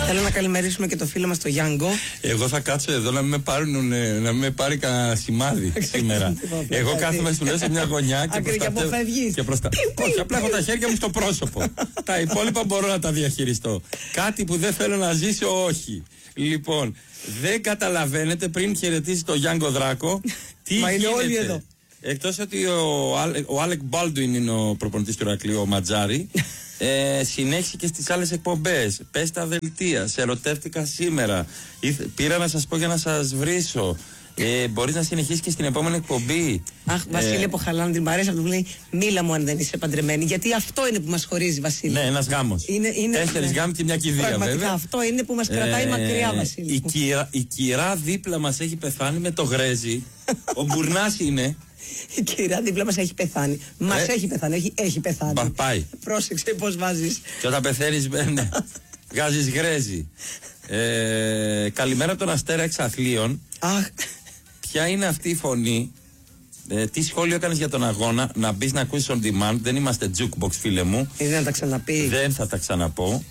Θέλω να καλημερίσουμε και το φίλο μας το Γιάνγκο. Εγώ θα κάτσω εδώ να μην με πάρει κανένα σημάδι σήμερα. Εγώ κάθομαι σου λέω σε μια γωνιά και όχι, απλά έχω τα χέρια μου στο πρόσωπο. Τα υπόλοιπα μπορώ να τα διαχειριστώ. Κάτι που δεν θέλω να ζήσω, όχι. Λοιπόν, δεν καταλαβαίνετε πριν χαιρετήσει το Γιάνγκο Δράκο τι γίνεται. Εκτός ότι ο Άλεκ Μπάλντουιν είναι ο προπονητής του Ηρακλείου, ο Ματζάρη, συνέχισε και στις άλλες εκπομπές. Πες τα δελτία, σε ερωτεύτηκα σήμερα. Πήρα να σας πω για να σας βρίσω. Μπορείς να συνεχίσεις και στην επόμενη εκπομπή. Αχ, Βασίλη, από χαλάνε την παρέα του, λέει μίλα μου αν δεν είσαι παντρεμένη. Γιατί αυτό είναι που μας χωρίζει, Βασίλη. Ναι, ένας γάμος. 4 γάμοι και μια κηδεία, πραγματικά, βέβαια. Αυτό είναι που μας κρατάει μακριά, Βασίλη. Η κυρά δίπλα μας έχει πεθάνει με το γρέζι. Ο Μπουρνάς είναι. Η κυρά δίπλα μας έχει πεθάνει. Μας έχει πεθάνει, έχει πεθάνει. Πάει. Πρόσεξε πώς βάζεις. Και όταν πεθαίνεις, ναι, βγάζεις γρέζι. Καλημέρα από τον Αστέρα Εξαθλίων. Αχ. Ποια είναι αυτή η φωνή? Τι σχόλιο έκανες για τον αγώνα? Να μπεις να ακούσεις on demand. Δεν είμαστε jukebox, φίλε μου. Δεν θα τα ξαναπεί. Δεν θα τα ξαναπώ.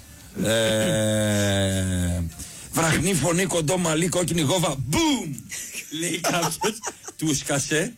Βραχνή φωνή, κοντό μαλλί, κόκκινη γόβα. Μπουμ! Λέει κάποιος. Του σκασέ.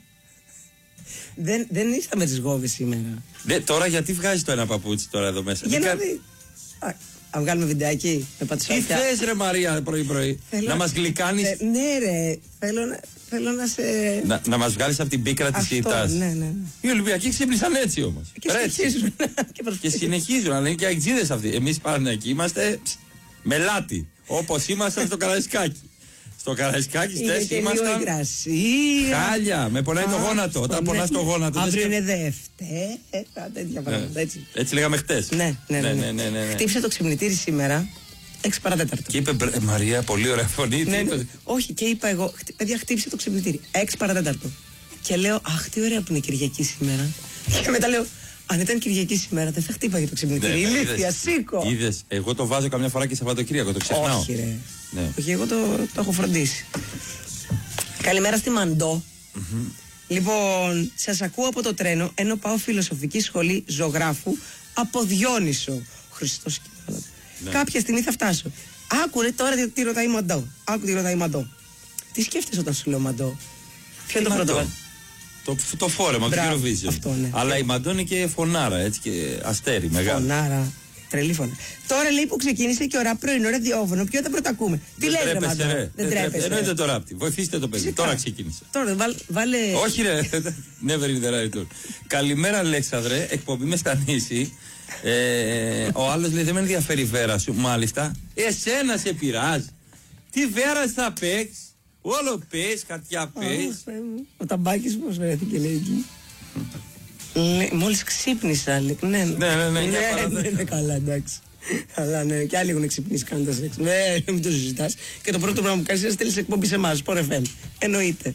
Δεν είστε με τις γόβες σήμερα. Τώρα γιατί βγάζει το ένα παπούτσι τώρα εδώ μέσα? Για να δει. Αν βγάλουμε βιντεάκι με πατσάκια. Τι θες ρε Μαρία πρωί-πρωί? Να μας γλυκάνεις? Ναι ρε, θέλω να σε... Να μας βγάλεις από την πίκρα της ήττας. Ναι. Οι Ολυμπιακοί ξύπνησαν έτσι όμως. Και συνεχίζουν, αλλά είναι και αεξίδες αυτοί. Εμείς Παναθηναϊκοί είμαστε μελάτι, όπως ήμασταν στο Καραϊσκάκι. Στο Καραϊσκάκι χτες ήμασταν χάλια, με πονάει το γόνατο. Όταν πονάς το γόνατο. Αύριο είναι Δευτέρα, τέτοια πράγματα. Έτσι λέγαμε χτες. Ναι. Χτύπησε το ξυπνητήρι σήμερα 6 παρατέταρτο. Και είπε Μαρία, πολύ ωραία φωνή. Όχι, και είπα εγώ, παιδιά, χτύπησε το ξυπνητήρι 6 παρατέταρτο. Και λέω, αχ, τι ωραία που είναι Κυριακή σήμερα. Και μετά λέω, αν ήταν Κυριακή σήμερα, δεν θα χτύπαγε το ξυπνητήρι. Ηλίθεια, σήκω. Είδες, εγώ το βάζω καμιά φορά και Σαββατοκύριακο, το ξεχνάω. Όχι, ρε. Ναι. Όχι, εγώ το έχω φροντίσει. Καλημέρα στη Μαντό. Λοιπόν, σας ακούω από το τρένο, ενώ πάω φιλοσοφική σχολή ζωγράφου από Διόνυσο. Χριστός και κάποια στιγμή θα φτάσω. Άκουρε τώρα τι ρωτάει η Μαντό. Άκου τι ρωτάει η Μαντό. Τι σκέφτεσαι όταν σου λέω Μαντό? Ποιο είναι το πρώτο? Το φόρεμα του Eurovision. Ναι. Αλλά η Μαντό είναι και φωνάρα, έτσι, και αστέρι μεγάλο. Φωνάρα. Τρελή φωνή. Τώρα λέει που ξεκίνησε και ώρα πρωινό ραδιόφωνο. Ποιο θα πρωτακούμε? Τι λέει ρε Μαντώ? Δεν τρέπεσαι. Εννοείται το ράπτη. Βοηθήστε το παιδί. Τώρα ξεκίνησε. Τώρα βάλε. Όχι ρε. Never in the right turn. Καλημέρα Αλέξανδρε. Εκπομπή με στα νήσι. Ο άλλος λέει δεν με ενδιαφέρει η βέρα σου. Μάλιστα. Εσένα σε πειράζει. Τι βέρα θα παίξει? Όλο πες, χαρτιά πες. Ο Ταμπάκης πώς βρέθηκε λέει εκεί? Μόλις ξύπνησα, λέει. Ναι, καλά, εντάξει. Αλλά ναι, και άλλοι έχουν ξυπνήσει κάνοντας σεξ. Ναι, μην το συζητάς. Και το πρώτο πράγμα που κάνεις είναι να στέλνεις εκπομπή σε εμάς, Sport FM. Εννοείται.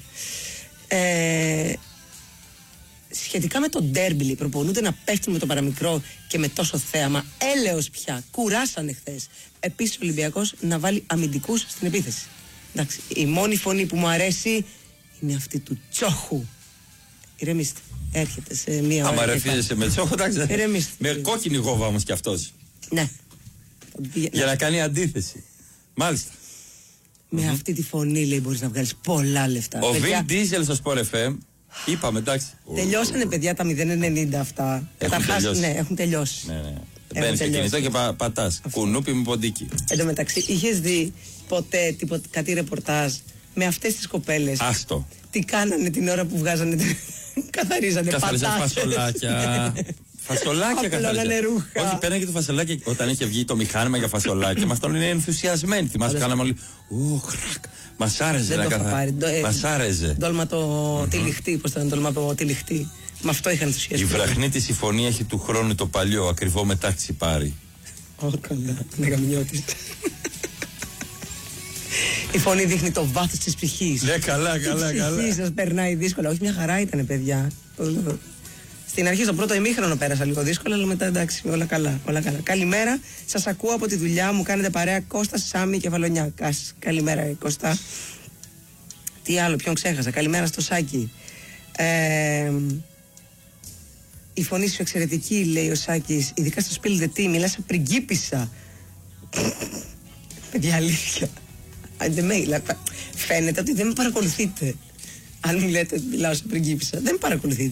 Σχετικά με το ντέρμπι, προπονούνται να πέφτουν με το παραμικρό και με τόσο θέαμα. Έλεος πια. Κουράσανε χθες. Επίσης ο Ολυμπιακός να βάλει αμυντικούς στην επίθεση. Εντάξει, η μόνη φωνή που μου αρέσει είναι αυτή του Τσόχου. Ηρεμήστε. Έρχεται σε μία ώρα. Άμα ρεφίζεσαι με Τσόχο, εντάξει. Ηρεμήστε. Με κόκκινη γόβα όμως κι αυτός. Ναι. Για να κάνει αντίθεση. Μάλιστα. Με αυτή τη φωνή λέει μπορείς να βγάλεις πολλά λεφτά. Ο Vin Diesel στο Sport FM. Είπαμε, εντάξει. Τελειώσανε παιδιά τα 0,90 αυτά. Καταρχάς, ναι, έχουν τελειώσει. Ναι. Μπαίνεις στο κινητό και πατάς. Κουνούπι με ποντίκι. Εν τω μεταξύ, είχες δει ποτέ κάτι ρεπορτάζ με αυτές τις κοπέλες? Άστο. Τι κάνανε την ώρα που βγάζανε. Καθαρίζανε φασολάκια. Φασολάκια καθαρίζανε. Όχι, παίρνανε και το φασολάκι. Όταν είχε βγει το μηχάνημα για φασολάκια, μας τον είναι ενθουσιασμένοι. Θυμάσαι, κάναμε όλοι. Μας άρεσε να καθαρίζει. Μας άρεσε. Ντόλματο τυλιχτή, πώς ήταν ντόλματο τυλιχτή. Με αυτό είχαν ενθουσιαστεί. Η βραχνή τη συμφωνία έχει του χρόνου το παλιό, ακριβό μετάξι πάρει. Ω, καλά, είναι γαμιώτης. Η φωνή δείχνει το βάθος της ψυχής. Ναι, καλά. Η ψυχή σας περνάει δύσκολα. Όχι, μια χαρά ήτανε, παιδιά. Στην αρχή, στο πρώτο ημίχρονο πέρασα λίγο δύσκολα, αλλά μετά εντάξει, όλα καλά. Καλημέρα, σας ακούω από τη δουλειά μου. Κάνετε παρέα Κώστας, Σάμι και Βαλονιάκας. Καλημέρα, Κώστα. Τι άλλο, ποιον ξέχασα? Καλημέρα στο Σάκη. Η φωνή σου εξαιρετική, λέει ο Σάκης. Ειδικά στο Spill the Tea, μιλάς σαν πριγκίπισσα. Παιδιά, αλήθεια. Φαίνεται ότι δεν με παρακολουθείτε. Αν μου λέτε ότι μιλάω σε πριγκίπισσα, δεν με παρακολουθείτε.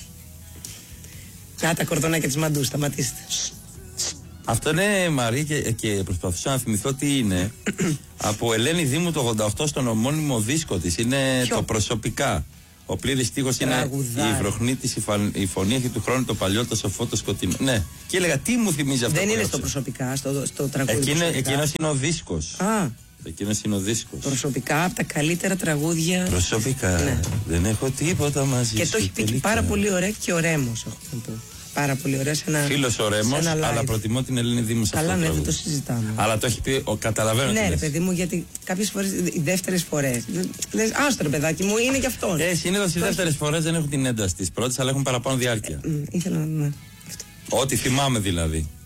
Να τα κορδονάκια της Μαντού, σταματήστε. Αυτό είναι Μαρή και προσπαθούσα να θυμηθώ τι είναι. Από Ελένη Δήμου το 88 στον ομώνυμο δίσκο της. Είναι το προσωπικά. Ο πλήρης στίχος είναι η βροχνή της, η φωνή έχει του χρόνου το παλιό, το σοφό, το σκοτεινό. Ναι. Και έλεγα τι μου θυμίζει αυτό. Δεν είναι στο προσωπικά, στο τραγούδι. Εκείνος είναι ο δίσκος. Εκείνος είναι ο δίσκος. Προσωπικά από τα καλύτερα τραγούδια. Προσωπικά. Ναι. Δεν έχω τίποτα μαζί και σου. Το έχει πει και πάρα πολύ ωραία και ο Ρέμος, έχω να πω. Πάρα πολύ ωραία. Φίλος ο Ρέμος, αλλά προτιμώ την Ελένη Δήμου σε αυτό. Καλά, ναι, δεν το συζητάμε. Αλλά το έχει πει, καταλαβαίνω. Ναι, ρε παιδί μου, γιατί κάποιες φορές, οι δεύτερες φορές. Λες, άστο ρε παιδάκι μου, είναι και αυτό. Συνήθως οι δεύτερες φορές δεν έχουν την ένταση της πρώτης, αλλά έχουν παραπάνω διάρκεια. Ήθελα να. Ό,τι θυμάμαι δηλαδή.